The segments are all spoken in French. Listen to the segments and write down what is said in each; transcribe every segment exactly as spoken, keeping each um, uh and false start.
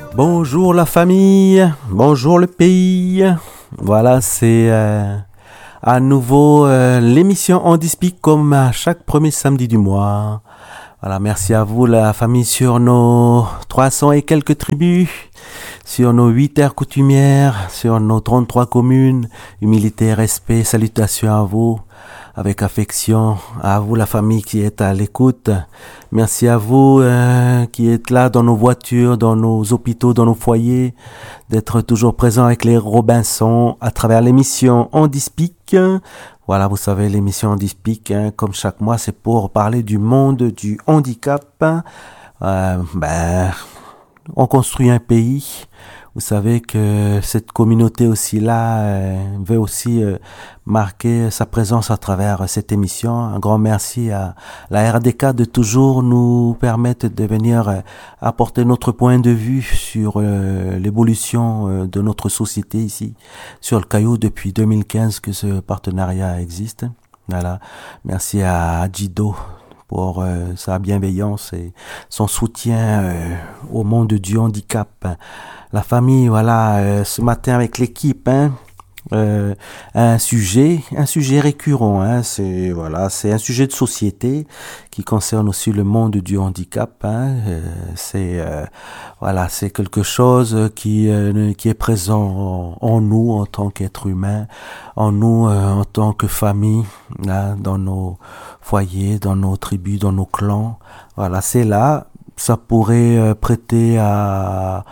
Bonjour la famille, bonjour le pays. Voilà, c'est euh, à nouveau euh, l'émission On Dispique comme à chaque premier samedi du mois. Voilà, merci à vous la famille sur nos trois cents et quelques tribus, sur nos huit terres coutumières, sur nos trente-trois communes. Humilité, respect, salutations à vous, avec affection, à vous la famille qui est à l'écoute. Merci à vous euh, qui êtes là dans nos voitures, dans nos hôpitaux, dans nos foyers, d'être toujours présents avec les Robinson à travers l'émission On Dispique. Voilà, vous savez, l'émission On Dispique, hein, comme chaque mois, c'est pour parler du monde du handicap. Euh, ben, on construit un pays. Vous savez que cette communauté aussi là euh, veut aussi euh, marquer sa présence à travers cette émission. Un grand merci à la R D K de toujours nous permettre de venir euh, apporter notre point de vue sur euh, l'évolution euh, de notre société ici sur le Caillou depuis deux mille quinze que ce partenariat existe. Voilà, merci à Jido pour euh, sa bienveillance et son soutien euh, au monde du handicap. La famille, voilà, euh, ce matin avec l'équipe, hein, euh, un sujet, un sujet récurrent, hein, c'est voilà, c'est un sujet de société qui concerne aussi le monde du handicap. Hein, euh, c'est euh, voilà, c'est quelque chose qui euh, qui est présent en, en nous en tant qu'être humain, en nous euh, en tant que famille, là, dans nos foyers, dans nos tribus, dans nos clans. Voilà, c'est là. Ça pourrait euh, prêter à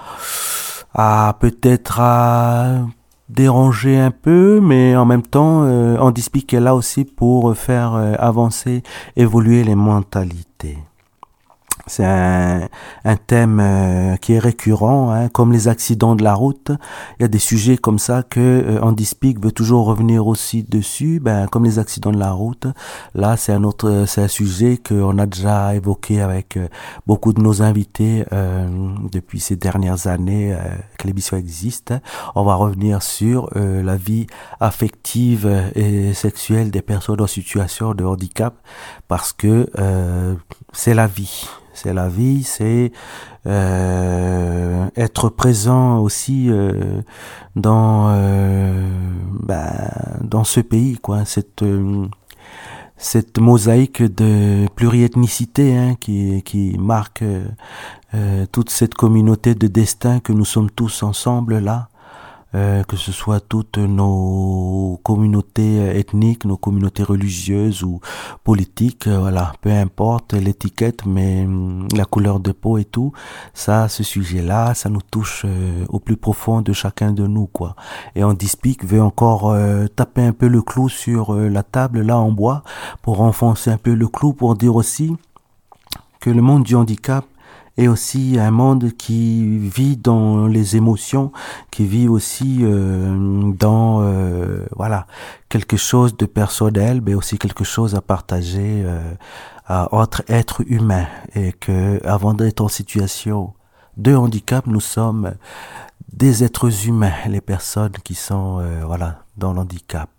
à peut-être à déranger un peu, mais en même temps, euh, On Dispique est là aussi pour faire euh, avancer, évoluer les mentalités. C'est un, un thème euh, qui est récurrent, hein, comme les accidents de la route. Il y a des sujets comme ça que euh, On Dispique veut toujours revenir aussi dessus, ben comme les accidents de la route. Là, c'est un autre, c'est un sujet qu'on a déjà évoqué avec euh, beaucoup de nos invités euh, depuis ces dernières années euh, que l'émission existe. On va revenir sur euh, la vie affective et sexuelle des personnes en situation de handicap, parce que euh, c'est la vie. C'est la vie, c'est euh, être présent aussi euh, dans euh, ben, dans ce pays, quoi. Cette euh, cette mosaïque de pluriethnicité, hein, qui qui marque euh, toute cette communauté de destin que nous sommes tous ensemble là. Euh, que ce soit toutes nos communautés ethniques, nos communautés religieuses ou politiques, euh, voilà, peu importe l'étiquette, mais hum, la couleur de peau et tout, ça, ce sujet-là, ça nous touche euh, au plus profond de chacun de nous, quoi. Et On Dispique veut encore euh, taper un peu le clou sur euh, la table, là, en bois, pour enfoncer un peu le clou, pour dire aussi que le monde du handicap et aussi un monde qui vit dans les émotions, qui vit aussi euh, dans euh, voilà quelque chose de personnel, mais aussi quelque chose à partager euh, à entre êtres humains, et que avant d'être en situation de handicap, nous sommes des êtres humains, les personnes qui sont euh, voilà dans l'handicap.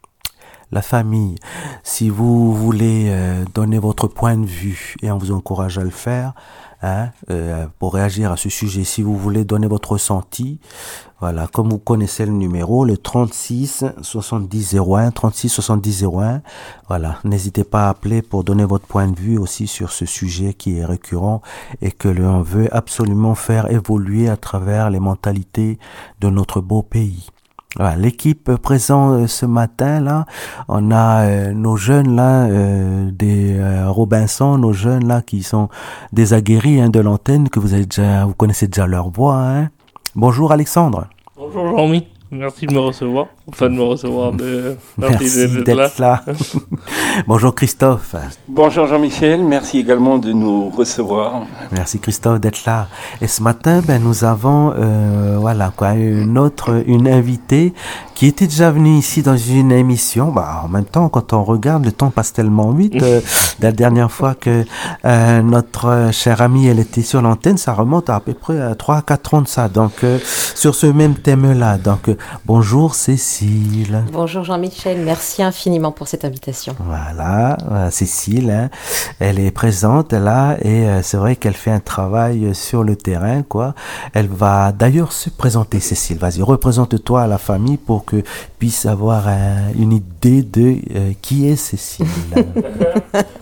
La famille, si vous voulez euh, donner votre point de vue, et on vous encourage à le faire, hein, euh, pour réagir à ce sujet, si vous voulez donner votre ressenti, voilà, comme vous connaissez le numéro, le trente-six soixante-dix zéro un, trente-six soixante-dix zéro un, voilà, n'hésitez pas à appeler pour donner votre point de vue aussi sur ce sujet qui est récurrent et que l'on veut absolument faire évoluer à travers les mentalités de notre beau pays. Voilà, l'équipe présente euh, ce matin là, on a euh, nos jeunes là, euh, des euh, Robinson, nos jeunes là qui sont des aguerris, hein, de l'antenne, que vous avez déjà, vous connaissez déjà leur voix. Hein. Bonjour Alexandre. Bonjour Jean-Mi, merci de me recevoir, enfin de me recevoir, de... merci, merci d'être, d'être là. là. Bonjour Christophe. Bonjour Jean-Michel, merci également de nous recevoir. Merci Christophe d'être là. Et ce matin, ben nous avons euh, voilà quoi, une autre, une invitée qui était déjà venue ici dans une émission. Bah en même temps, quand on regarde, le temps passe tellement vite. Euh, la dernière fois que euh, notre chère amie elle était sur l'antenne, ça remonte à, à peu près à trois à quatre ans de ça. Donc euh, sur ce même thème-là. Donc euh, bonjour Cécile. Cécile. Bonjour Jean-Michel, merci infiniment pour cette invitation. Voilà, voilà, Cécile, hein, elle est présente là et euh, c'est vrai qu'elle fait un travail sur le terrain, quoi. Elle va d'ailleurs se présenter, Cécile. Vas-y, représente-toi à la famille pour que puisse avoir euh, une idée de euh, qui est Cécile.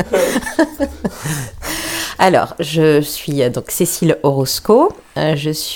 Alors, je suis donc Cécile Orozco, je suis